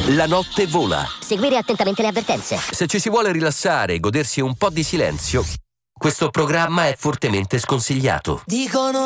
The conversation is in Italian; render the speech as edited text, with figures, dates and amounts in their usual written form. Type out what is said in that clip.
La notte vola. Seguire attentamente le avvertenze. Se ci si vuole rilassare e godersi un po' di silenzio, questo programma è fortemente sconsigliato. Dicono